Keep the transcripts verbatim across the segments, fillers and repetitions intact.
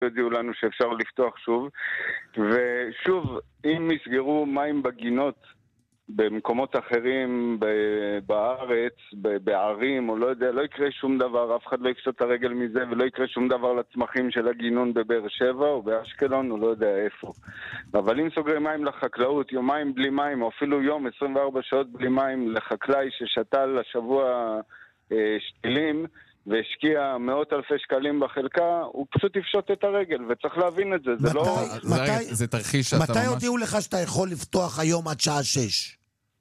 הודיעו לנו שאפשר לפתוח שוב. ושוב, אם יסגרו מים בגינות במקומות אחרים בארץ, בערים, או לא יודע, לא יקרה שום דבר, אף אחד לא יפשוט את הרגל מזה, ולא יקרה שום דבר לצמחים של הגינון בבאר שבע, או באשקלון, או לא יודע איפה. אבל אם סוגרים מים לחקלאות, יומיים בלי מים, או אפילו יום, עשרים וארבע שעות בלי מים, לחקלאי ששתל השבוע אה, שתילים, והשקיע מאות אלפי שקלים בחלקה, הוא פשוט יפשוט את הרגל, וצריך להבין את זה. זה לא... זה תרחיש שאתה ממש... מתי הודיעו לך שאתה יכול לפתוח היום עד שעה שש?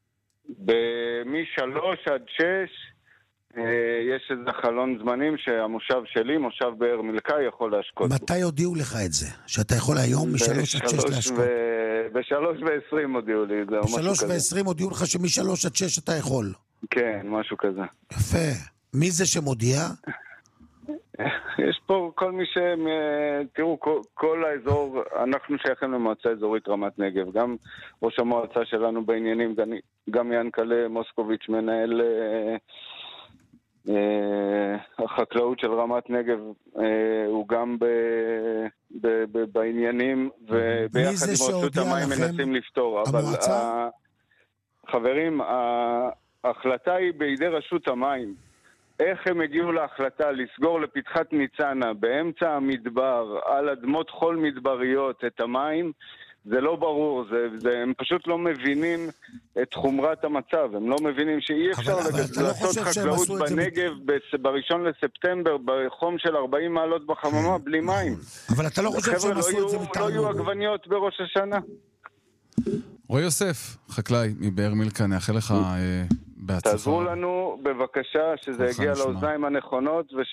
משלוש עד שש יש איזה חלון זמנים שהמושב שלי, מושב באר מילכה, יכול להשקות. מתי הודיעו לך את זה? שאתה יכול היום משלוש עד שש להשקות? בשלוש ועשרים הודיעו לי את זה. בשלוש ועשרים הודיעו לך שמשלוש עד שש אתה יכול? כן, משהו כזה. יפה. מי זה שמודיע? יש פה כל מי ש... תראו, כל, כל האזור, אנחנו שייכים למועצה אזורית רמת נגב, גם ראש המועצה שלנו בעניינים, גם, גם ינקלה מוסקוביץ' מנהל אה, אה, החקלאות של רמת נגב, אה, הוא גם ב, ב, ב, בעניינים, וביחד עם רשות המים מנסים לפתור. המועצה? אבל חברים, ההחלטה היא בידי רשות המים. איך הם הגיעו להחלטה לסגור לפתחת ניצנה באמצע המדבר על אדמות חול מדבריות את המים, זה לא ברור, זה, זה, הם פשוט לא מבינים את חומרת המצב, הם לא מבינים שאי אפשר אבל, אבל לא לעשות חקלאות בנגב מת... בראשון לספטמבר בחום של ארבעים מעלות בחממה בלי מים. אבל אתה לא חושב שהם עשו את זה מתערבות? לא יהיו עגבניות בראש השנה. רועי יוסף, חקלאי מבאר מילכה, נאחל לך בהצלחה. תעזרו לנו בבקשה שזה יגיע לאוזניים הנכונות וש...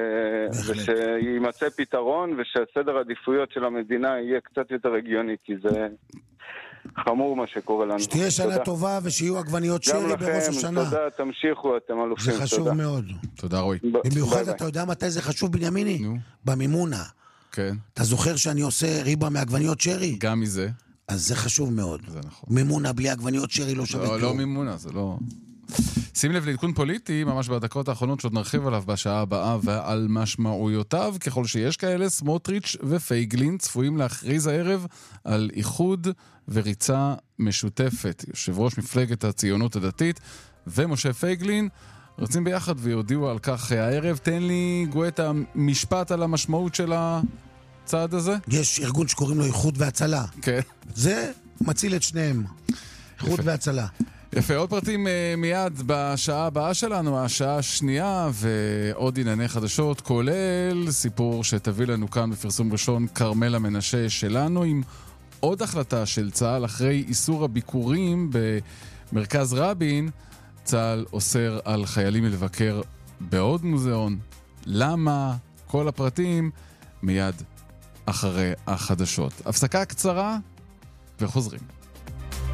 ושימצא פתרון ושהסדר העדיפויות של המדינה יהיה קצת יותר הגיוני, כי זה חמור מה שקורה לנו. שתהיה שנה תודה. טובה ושיהיו עגבניות שרי בראש השנה. גם לכם, תודה, תמשיכו, אתם אלופים. זה חשוב תודה. מאוד. תודה רועי. במיוחד אתה יודע מתי זה חשוב בנימיני? נו. במימונה. כן. אתה זוכר שאני עושה ריבה מעגבניות שרי? גם מזה. אז זה חשוב מאוד. זה נכון. מימונה בלי עגבניות שרי לא שווה לא, כלום. לא מימונה, זה לא... שים לב לעדכון פוליטי, ממש בדקות האחרונות שעוד נרחיב עליו בשעה הבאה ועל משמעויותיו, ככל שיש כאלה, סמוטריץ' ופייגלין צפויים להכריז הערב על איחוד וריצה משותפת. יושב ראש מפלגת הציונות הדתית ומשה פייגלין רצים ביחד ויודיעו על כך הערב. תן לי גואטה משפט על המשמעות של הצעד הזה. יש ארגון שקוראים לו איחוד והצלה. כן. זה מציל את שניהם. איחוד והצלה. יפה, עוד פרטים מיד בשעה הבאה שלנו, השעה השנייה, ועוד ענייני חדשות, כולל סיפור שתביא לנו כאן בפרסום ראשון קרמלה מנשה שלנו, עם עוד החלטה של צה"ל אחרי איסור הביקורים במרכז רבין. צה"ל אוסר על חיילים לבקר בעוד מוזיאון. למה? כל הפרטים מיד אחרי החדשות. הפסקה קצרה וחוזרים.